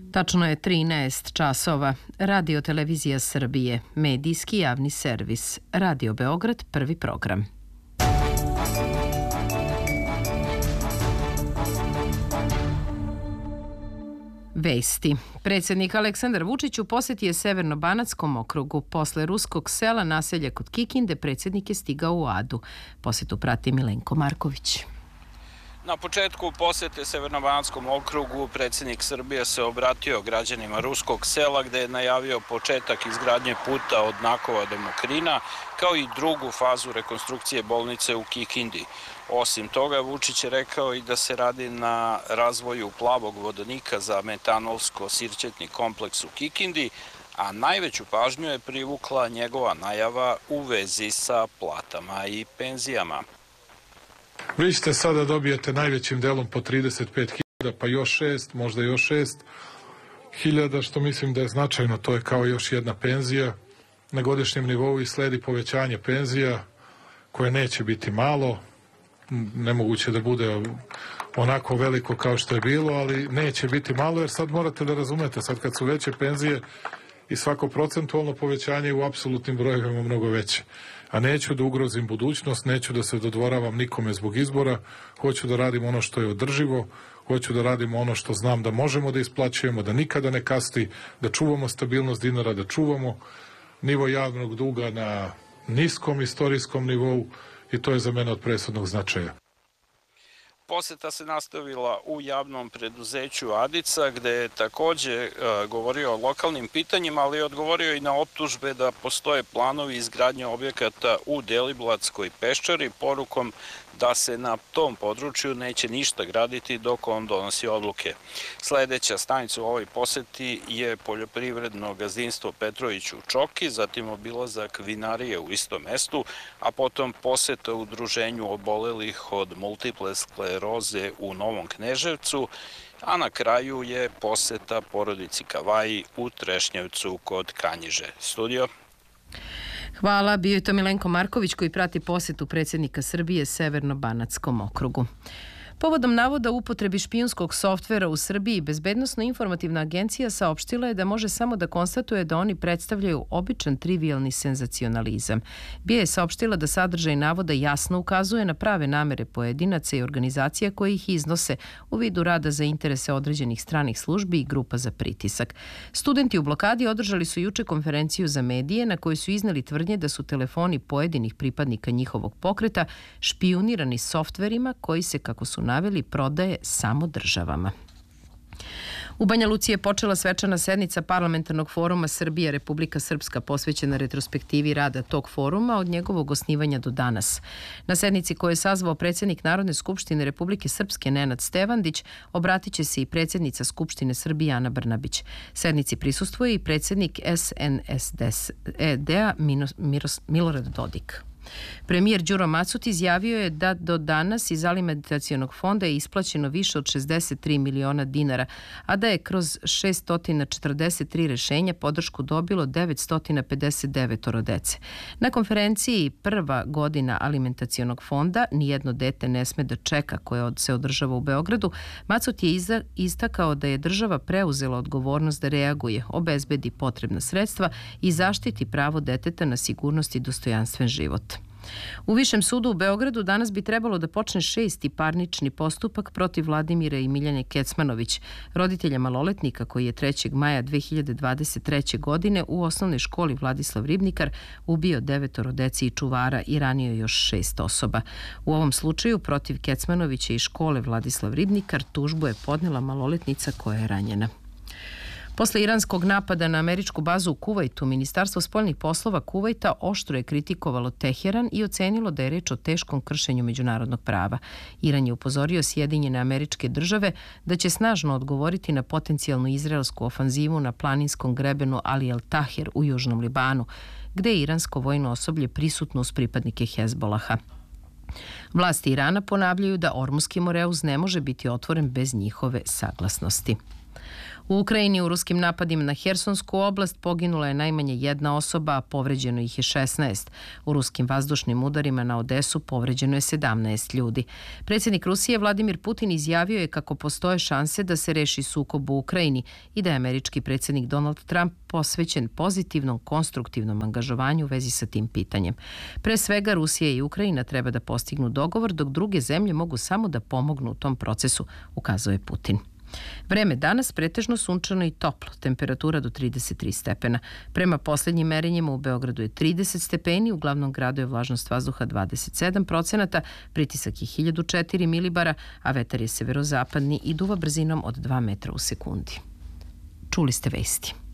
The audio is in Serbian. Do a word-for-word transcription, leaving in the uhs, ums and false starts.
Tačno je trinaest časova. Radio Televizija Srbije, medijski javni servis. Radio Beograd, prvi program. Vesti. Predsjednik Aleksandar Vučić u posjeti je Severno-Banatskom okrugu. Posle ruskog sela naselja kod Kikinde, predsjednik je stigao u Adu. Posjetu prati Milenko Marković. Na početku posjete Severno-Banatskom okrugu predsjednik Srbije se obratio građanima ruskog sela gdje je najavio početak izgradnje puta od Nakova do Mokrina, kao i drugu fazu rekonstrukcije bolnice u Kikindi. Osim toga, Vučić je rekao i da se radi na razvoju plavog vodonika za metanolsko-sirćetni kompleks u Kikindi, a najveću pažnju je privukla njegova najava u vezi sa platama i penzijama. Vi ćete sada dobijete najvećim delom po trideset pet hiljada, pa još šest, možda još šest hiljada, što mislim da je značajno. To je kao još jedna penzija na godišnjem nivou i sledi povećanje penzija koje neće biti malo. Nemoguće da bude onako veliko kao što je bilo, ali neće biti malo, jer sad morate da razumete, sad kad su veće penzije i svako procentualno povećanje u apsolutnim brojevima mnogo veće. A neću da ugrozim budućnost, neću da se dodvoravam nikome zbog izbora, hoću da radim ono što je održivo, hoću da radimo ono što znam da možemo da isplaćujemo, da nikada ne kasti, da čuvamo stabilnost dinara, da čuvamo nivo javnog duga na niskom istorijskom nivou i to je za mene od presudnog značaja. Posjeta se nastavila u javnom preduzeću Adica, gde je također govorio o lokalnim pitanjima, ali je odgovorio i na optužbe da postoje planovi izgradnje objekata u Deliblatskoj peščari, porukom da se na tom području neće ništa graditi dok on donosi odluke. Sledeća stanica u ovoj poseti je poljoprivredno gazdinstvo Petrović u Čoki, zatim obilazak vinarije u istom mestu, a potom poseta udruženju obolelih od multiple skleroze u Novom Kneževcu, a na kraju je poseta porodici Kavaji u Trešnjevcu kod Kanjiže. Studio. Hvala, bio je to Milenko Marković koji prati posjetu predsjednika Srbije Severno-Banatskom okrugu. Povodom navoda upotrebi špijunskog softvera u Srbiji, Bezbednosno-informativna agencija saopštila je da može samo da konstatuje da oni predstavljaju običan trivialni senzacionalizam. B I A je saopštila da sadržaj navoda jasno ukazuje na prave namere pojedinaca i organizacija koje ih iznose u vidu rada za interese određenih stranih službi i grupa za pritisak. Studenti u blokadi održali su juče konferenciju za medije na kojoj su izneli tvrdnje da su telefoni pojedinih pripadnika njihovog pokreta špijunirani softverima koji se, kako su naveli, prodaje samo državama. U Banja Luci je počela svečana sednica Parlamentarnog foruma Srbija Republika Srpska posvećena retrospektivi rada tog foruma od njegovog osnivanja do danas. Na sednici koju je sazvao predsjednik Narodne skupštine Republike Srpske Nenad Stevandić obratit će se i predsjednica Skupštine Srbije Ana Brnabić. Sednici prisustvuje i predsjednik S N S D-a Milorad Dodik. Premijer Đuro Macut izjavio je da do danas iz alimentacionog fonda je isplaćeno više od šezdeset tri miliona dinara, a da je kroz šesto četrdeset tri rešenja podršku dobilo devetsto pedeset devet dece. Na konferenciji Prva godina alimentacionog fonda Nijedno dete ne sme da čeka, koja se održava u Beogradu, Macut je istakao da je država preuzela odgovornost da reaguje, obezbedi potrebna sredstva i zaštiti pravo deteta na sigurnost i dostojanstven život. U Višem sudu u Beogradu danas bi trebalo da počne šesti parnični postupak protiv Vladimira i Miljane Kecmanović, roditelja maloletnika koji je trećeg maja dve hiljade dvadeset treće. godine u osnovnoj školi Vladislav Ribnikar ubio devetoro deci i čuvara i ranio još šest osoba. U ovom slučaju protiv Kecmanovića i škole Vladislav Ribnikar tužbu je podnela maloletnica koja je ranjena. Posle iranskog napada na američku bazu u Kuvajtu, Ministarstvo spoljnih poslova Kuvajta oštro je kritikovalo Teheran i ocenilo da je reč o teškom kršenju međunarodnog prava. Iran je upozorio Sjedinjene Američke Države da će snažno odgovoriti na potencijalnu izraelsku ofanzivu na planinskom grebenu Ali El Taher u južnom Libanu, gde je iransko vojno osoblje prisutno uz pripadnike Hezbolaha. Vlasti Irana ponavljaju da Ormuski Moreuz ne može biti otvoren bez njihove saglasnosti. U Ukrajini u ruskim napadima na Hersonsku oblast poginula je najmanje jedna osoba, a povređeno ih je šesnaest. U ruskim vazdušnim udarima na Odesu povređeno je sedamnaest ljudi. Predsjednik Rusije Vladimir Putin izjavio je kako postoje šanse da se reši sukob u Ukrajini i da je američki predsjednik Donald Trump posvećen pozitivnom, konstruktivnom angažovanju u vezi sa tim pitanjem. Pre svega, Rusija i Ukrajina treba da postignu dogovor, dok druge zemlje mogu samo da pomognu u tom procesu, ukazao je Putin. Vreme danas pretežno sunčano i toplo, temperatura do trideset tri stepena. Prema poslednjim merenjima u Beogradu je trideset stepeni, u glavnom gradu je vlažnost vazduha dvadeset sedam procenata, pritisak je hiljadu četiri milibara, a vetar je severozapadni i duva brzinom od dva metra u sekundi. Čuli ste vesti.